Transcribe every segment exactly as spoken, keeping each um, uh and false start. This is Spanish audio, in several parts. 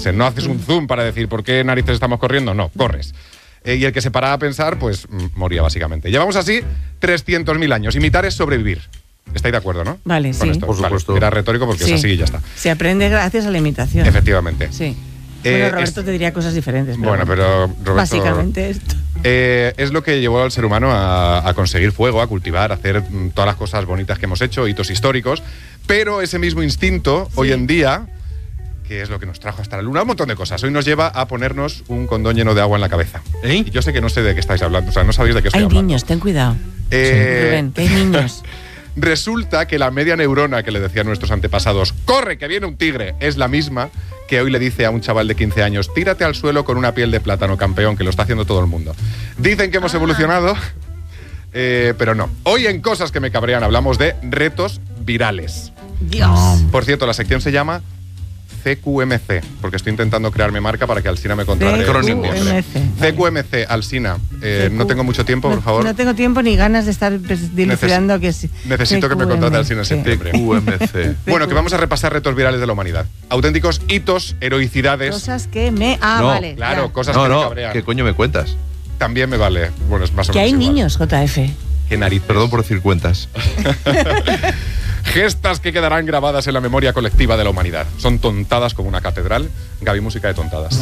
moverse. No haces un zoom para decir por qué narices estamos corriendo, no, corres. Eh, y el que se paraba a pensar, pues mm, moría básicamente. Llevamos así trescientos mil años. Imitar es sobrevivir. ¿Estáis de acuerdo, no? Vale, Con sí. esto. Por supuesto. Vale, era retórico porque Sí. es así y ya está. Se aprende gracias a la imitación. Efectivamente. Sí. Eh, bueno, Roberto es- te diría cosas diferentes. Pero Bueno, pero Roberto... básicamente esto. Eh, es lo que llevó al ser humano a, a conseguir fuego, a cultivar, a hacer mm, todas las cosas bonitas que hemos hecho, hitos históricos. Pero ese mismo instinto, Sí. hoy en día, que es lo que nos trajo hasta la luna, un montón de cosas. Hoy nos lleva a ponernos un condón lleno de agua en la cabeza. ¿Eh? Y yo sé que no sé de qué estáis hablando, o sea, no sabéis de qué estoy Hay hablando. niños, ten cuidado. Eh, Rubén, que hay niños. Resulta que la media neurona que le decían nuestros antepasados, ¡corre, que viene un tigre!, es la misma que hoy le dice a un chaval de quince años, tírate al suelo con una piel de plátano, campeón, que lo está haciendo todo el mundo. Dicen que hemos Ah. evolucionado, eh, pero no. Hoy en Cosas que me cabrean hablamos de retos virales. Dios. Por cierto, la sección se llama C Q M C, porque estoy intentando crearme marca para que Alsina me contrate. C Q M C, siempre. vale. C Q M C, Alsina. Eh, C Q. no tengo mucho tiempo, por No- favor. No tengo tiempo ni ganas de estar pues, dilucidando que sí. Necesito que me C Q M C. contrate Alsina en septiembre. C Q M C. Bueno, que vamos a repasar retos virales de la humanidad. Auténticos hitos, heroicidades. Cosas que me... Ah, No, vale. Claro, ya. cosas No, que me no, cabrean. ¿qué coño me cuentas? También me vale. Bueno, es más o Que menos hay igual. niños, J F. Qué nariz. Perdón por decir cuentas. Gestas que quedarán grabadas en la memoria colectiva de la humanidad. Son tontadas como una catedral. Gaby, música de tontadas.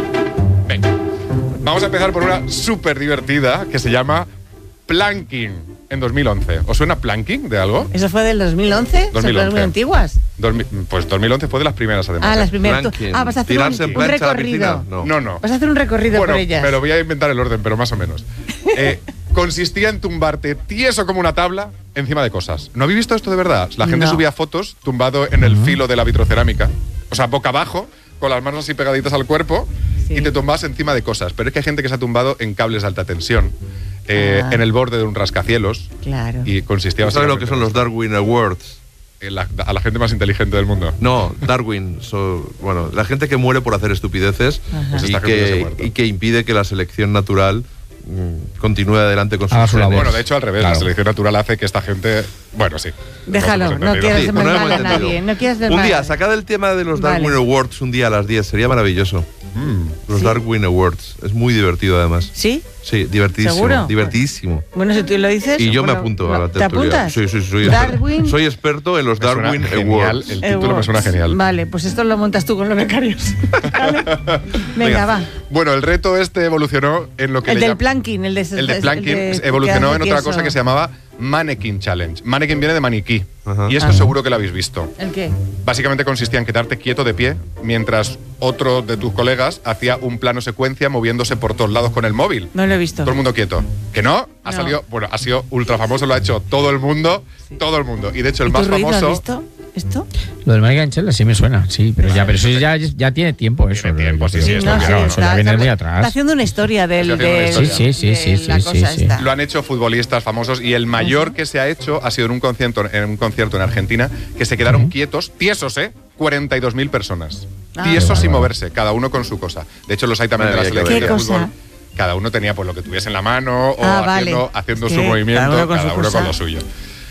Venga. Vamos a empezar por una súper divertida que se llama Planking en dos mil once. ¿Os suena Planking de algo? ¿Eso fue del dos mil once? dos mil ¿Son once. muy antiguas? Dos mil- pues dos mil once fue de las primeras, además. Ah, ¿eh? las primeras. tú- Planking. Ah, vas a hacer un, ¿Tirarse en un plancha a la recorrido. piscina? No. No, no. Vas a hacer un recorrido Bueno, por ellas. me lo voy a inventar el orden, pero más o menos. Eh, consistía en tumbarte tieso como una tabla encima de cosas. ¿No habéis visto esto de verdad? La gente No. subía fotos tumbado en el filo de la vitrocerámica, o sea, boca abajo, con las manos así pegaditas al cuerpo, Sí. y te tumbas encima de cosas. Pero es que hay gente que se ha tumbado en cables de alta tensión, eh, Ah. en el borde de un rascacielos, Claro. y consistía ¿Sabes lo que básicamente son los Darwin Awards? en la- a la gente más inteligente del mundo. No, Darwin. so- bueno, la gente que muere por hacer estupideces Ajá. Pues y, esta gente se ha que, muerto. y que impide que la selección natural mm, continúe adelante con sus Haga su labor. genes. Bueno, de hecho, al revés, Claro. la selección natural hace que esta gente. Bueno, sí. Déjalo, Nos hemos no entendido. quieras Sí, ver bueno, mal hemos a entendido. nadie. No quieras ver Un mal. día, sacad el tema de los Darwin Vale. Awards un día a las diez, sería maravilloso. Mm. Los Sí. Darwin Awards. Es muy divertido además. ¿Sí? Sí, divertidísimo. ¿Seguro? Divertidísimo. Bueno, si tú lo dices... Y yo me bueno, apunto no, a la ¿Te tertulia. apuntas? Sí, sí, sí, soy Darwin... experto. Soy experto en los Me suena Darwin genial, Awards. el título me suena genial. Vale, pues esto lo montas tú con los becarios. ¿Vale? Venga, Venga. va. Bueno, el reto este evolucionó en lo que El le del llam- planking, el de... El de planking evolucionó en otra cosa que se llamaba Mannequin Challenge. Mannequin viene de maniquí. Ajá. Y esto Ajá. seguro que lo habéis visto. ¿El qué? Básicamente consistía en quedarte quieto de pie mientras otro de tus colegas hacía un plano secuencia moviéndose por todos lados con el móvil. No lo he visto. Todo el mundo quieto. ¿Que no? Ha No. salido, bueno, ha sido ultra famoso, lo ha hecho todo el mundo, Sí. todo el mundo. Y de hecho el ¿Y tú, más Ruiz, lo has famoso visto? ¿Esto? Lo del Mannequin Challenge sí me suena, sí, pero ya, pero eso ya, ya tiene tiempo eso. Tiene tiempo, sí, Yo sí, creo. esto no, ya sí, no, eso ya viene muy atrás. Está haciendo una historia del... Está haciendo una del- historia. Sí, sí, sí, de sí, la sí, cosa sí. esta. lo han hecho futbolistas famosos y el mayor que se ha hecho ha sido en un concierto en un concierto en Argentina que se quedaron quietos, tiesos, ¿eh? cuarenta y dos mil personas. Ah. Tiesos Qué sin bárbaro. moverse, cada uno con su cosa. De hecho, los hay también Madre de la mía, qué selección de ¿Qué fútbol. cosa? Cada uno tenía pues lo que tuviese en la mano o Ah, haciendo, vale. haciendo Es su que movimiento, cada uno con su cada uno cosa. con lo suyo.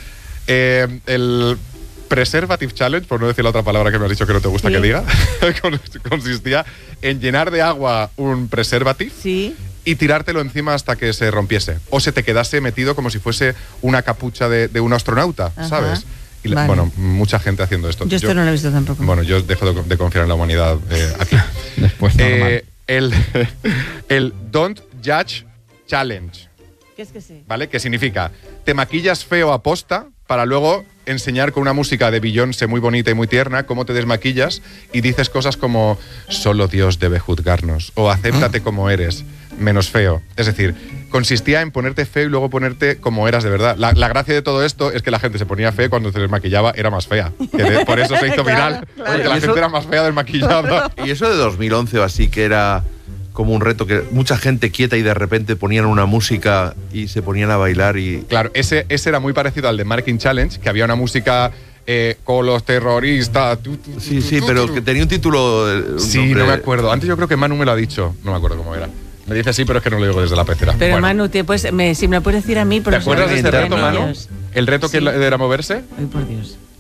Eh, el Preservative Challenge, por no decir la otra palabra que me has dicho que no te gusta Sí. que diga, consistía en llenar de agua un preservative Sí. y tirártelo encima hasta que se rompiese. O se te quedase metido como si fuese una capucha de, de un astronauta, Ajá. ¿sabes? Y la- Vale. bueno, mucha gente haciendo esto. Yo esto no lo he visto tampoco. Bueno, yo dejo de, de confiar en la humanidad eh, aquí. Después normal. Eh, el, el Don't Judge Challenge, ¿Qué es que sí? ¿vale? Que significa, te maquillas feo a posta para luego enseñar con una música de Beyoncé muy bonita y muy tierna cómo te desmaquillas y dices cosas como solo Dios debe juzgarnos o acéptate como eres, menos feo. Es decir, consistía en ponerte feo y luego ponerte como eras de verdad. La, la gracia de todo esto es que la gente se ponía fea y cuando se desmaquillaba era más fea. Que de- por eso se hizo Claro, viral, claro. porque la Y eso- gente era más fea del maquillado. Y eso de dos mil once o así, que era como un reto, que mucha gente quieta y de repente ponían una música y se ponían a bailar y... Claro, ese, ese era muy parecido al de Mannequin Challenge, que había una música eh, con los terroristas. tu, tu, tu, Sí, tu, sí, tu, pero tu. que tenía un título... eh, un Sí, nombre- no me acuerdo. Antes yo creo que Manu me lo ha dicho. No me acuerdo cómo era. Me dice sí, pero es que no lo digo desde la pecera. Pero Bueno, Manu, te puedes, me, si me lo puedes decir a mí... por ¿te los acuerdas de este oyentes, reto, Manu? niños. ¿El reto que Sí. era moverse? Ay, por Dios.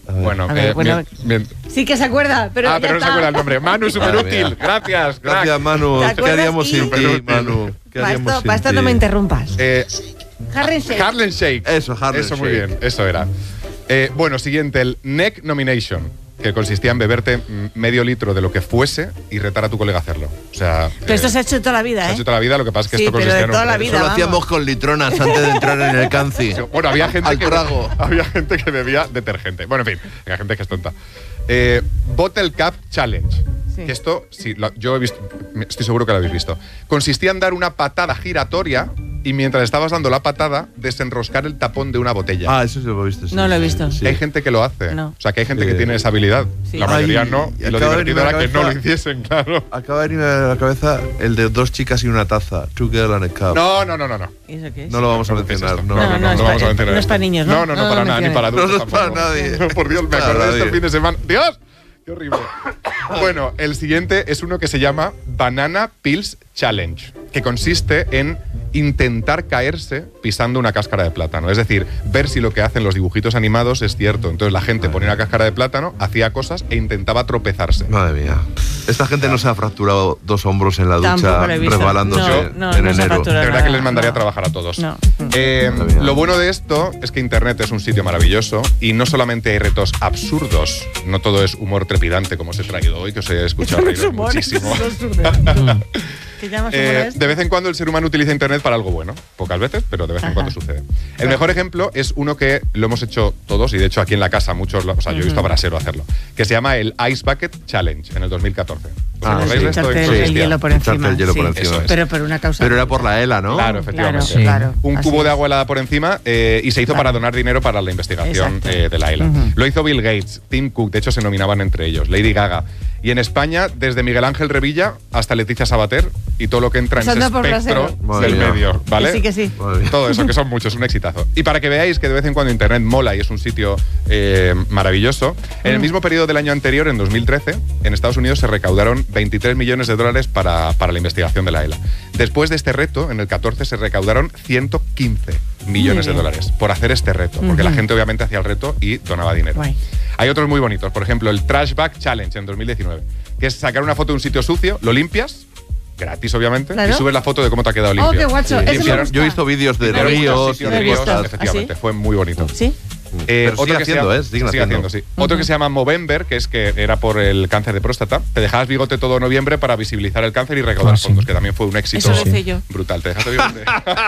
Bueno, A ver, eh, bueno, bien- bien. Sí que se acuerda, pero ah, ya pero no se está. acuerda el nombre. Manu, súper Madre útil. mía. Gracias, crack. Gracias, Manu. ¿Te ¿Qué acuerdas? haríamos sin Y- ti, Manu? ¿Qué Para haríamos esto, sin para esto ti? no me interrumpas. Eh, Harlem Shake. Harlem Shake. Eso, Harlem Eso, muy Shake. bien. Eso era. Eh, bueno, siguiente, el Neck Nomination, que consistía en beberte mm, medio litro de lo que fuese y retar a tu colega a hacerlo. O sea, Pero eh, esto se ha hecho toda la vida, se ha ¿eh? hecho toda la vida, lo que pasa es que Sí, esto pero consistía de en un toda la premio. vida. Eso lo vamos. hacíamos con litronas antes de entrar en el canci. Sí, Bueno, había gente, Al que, trago. había gente que bebía detergente. Bueno, en fin, había gente que es tonta. Eh, Bottle Cap Challenge. Sí. Que esto, sí, lo- yo he visto, estoy seguro que lo habéis visto. Consistía en dar una patada giratoria y mientras estabas dando la patada, desenroscar el tapón de una botella. Ah, eso sí lo he visto. sí, No lo he sí, visto. sí. Hay gente que lo hace. No. O sea, que hay gente Sí. que tiene esa habilidad. Sí. La mayoría Ay, no. y Y lo acaba de divertido venirme a era la que no lo cabeza- hiciesen, claro. Acaba de venirme a la cabeza el de dos chicas y una taza. Two girl and a cup. No, no, no, no. no. ¿Y eso qué es? No lo vamos a ¿Qué es mencionar. esto? No, No, no, no, no, es no pa- vamos a mencionar no es esto. para niños, ¿no? No, no, no, No lo para nada, ni menciones. para adultos No es para tampoco. nadie. No, por Dios, me Para acordé de esto el nadie. fin de semana. ¡Dios! ¡Qué horrible! Bueno, el siguiente es uno que se llama Banana Peels Challenge, que consiste en intentar caerse pisando una cáscara de plátano. Es decir, ver si lo que hacen los dibujitos animados es cierto. Entonces la gente ponía una cáscara de plátano, hacía cosas e intentaba tropezarse. Madre mía. Esta gente no se ha fracturado dos hombros en la Tampoco ducha lo he visto. resbalándose No, no, en no se ha enero. fracturado. De verdad que les mandaría No. a trabajar a todos. No. Eh, Madre mía. lo bueno de esto es que Internet es un sitio maravilloso y no solamente hay retos absurdos, no todo es humor trepidante como os he traído hoy, que os he escuchado No es reír humor, muchísimo. es absurdo. ¿Qué llamas humor a Eh, esto? de vez en cuando el ser humano utiliza Internet para algo bueno. Pocas veces, pero de vez en Ajá. cuando sucede. El mejor ejemplo es uno que lo hemos hecho todos, y de hecho aquí en la casa muchos, lo- o sea, yo he visto a Brasero hacerlo, que se llama el Ice Bucket Challenge en el dos mil catorce. ¿Os Ah, acordáis sí. de esto? Echarte ¿En qué el, el consistía? hielo por Echarte encima. el hielo por sí. encima. Eso es. Pero por una causa. Pero era por la ELA, ¿no? Claro, Claro, efectivamente. Sí. claro. Un Así cubo de es. agua helada por encima eh, y se hizo Claro. para donar dinero para la investigación Exacto. eh, de la ELA. Ujú. Lo hizo Bill Gates, Tim Cook, de hecho se nominaban entre ellos, Lady Gaga. Y en España, desde Miguel Ángel Revilla hasta Leticia Sabater y todo lo que entra en ese Pasando por espectro Brasero. Madre del mía. medio, ¿vale? Que sí, que sí. Madre mía. Todo eso, que son muchos, un exitazo. Y para que veáis que de vez en cuando Internet mola y es un sitio eh, maravilloso, en el Mm. mismo periodo del año anterior, en dos mil trece, en Estados Unidos se recaudaron veintitrés millones de dólares para, para la investigación de la ELA. Después de este reto, en el catorce se recaudaron ciento quince millones de Muy bien. dólares por hacer este reto, porque la Ujú. gente obviamente hacía el reto y donaba dinero. Guay. Hay otros muy bonitos, por ejemplo, el Trash Bag Challenge en dos mil diecinueve, que es sacar una foto de un sitio sucio, lo limpias, gratis obviamente, Claro. y subes la foto de cómo te ha quedado Oh, limpio. qué guacho. Sí. Ese me Limpiaron- gusta. Yo he visto vídeos de Limpiaron muchos ríos y sitios Lo de he de ríos, visto. cosas. efectivamente, ¿Ah, sí? fue muy bonito. ¿Sí? Eh, Pero sigue que se haciendo, llama- ¿eh? Siguen sigue haciendo. sí. Otro que se llama Movember, que es que era por el cáncer de próstata. Te dejabas bigote todo noviembre para visibilizar el cáncer y recaudar Ah, sí. fondos, que también fue un éxito Eso lo hice yo. brutal. Te dejaste bigote.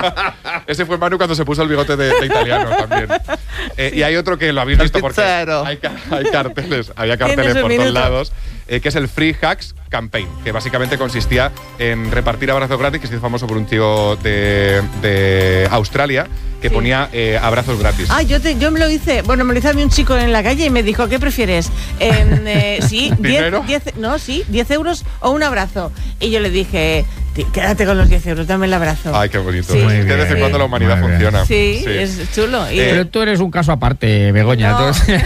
Ese fue Manu cuando se puso el bigote de, de italiano también. Eh, Y hay otro que lo habéis El visto porque pizzero. hay, ca- hay carteles, había carteles Tienes un por todos minuto. lados, eh, que es el Free Hacks Campaign, que básicamente consistía en repartir abrazos gratis, que se hizo famoso por un tío de, de Australia que Sí. ponía eh, abrazos gratis. Ah, yo, te, yo me lo hice. Bueno, me lo hizo a mí un chico en la calle y me dijo, ¿qué prefieres? En, eh, sí, ¿Dinero? diez, diez, no, sí, diez euros o un abrazo. Y yo le dije, "Ti- quédate con los diez euros, dame el abrazo. Ay, qué bonito. Sí. Es Muy que de vez en bien. cuando la humanidad Muy bien. funciona. Sí, es chulo. Y- Eh, Pero tú eres un caso aparte, Begoña. No. Entonces,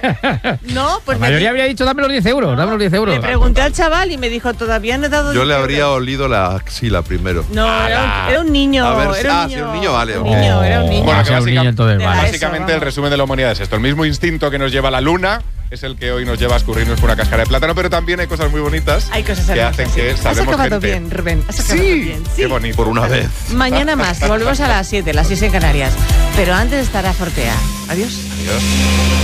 no, pues la me, mayoría habría dicho, dame los diez euros, dame los diez euros. le pregunté al chaval y me dijo, todavía no he dado Yo le diez habría euros". olido la axila primero. No, era un, era un niño. A ver, era un ah, niño, si era un niño, vale. Un niño, Oh. era un niño. Bueno, Ah, que sea un niño, básica- entonces de vale. la- Básicamente eso, el vamos. resumen de la humanidad es esto. El mismo instinto que nos lleva a la luna es el que hoy nos lleva a escurrirnos con una cáscara de plátano, pero también hay cosas muy bonitas Hay cosas que hermosas, hacen sí. que Has salvemos acabado gente. bien, Rubén. Has acabado Sí, bien. Sí. qué bonito. Por una vez. Mañana más. Volvemos a las siete, las seis en Canarias. Pero antes estará Fortea. Adiós. Adiós.